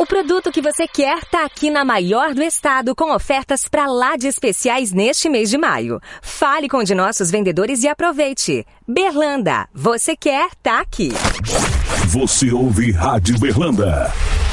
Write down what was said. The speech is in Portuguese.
produto que você quer tá aqui na maior do estado, com ofertas pra lá de especiais neste mês de maio. Fale com um de nossos vendedores e aproveite. Berlanda, você quer, tá aqui. Você ouve Rádio Berlanda.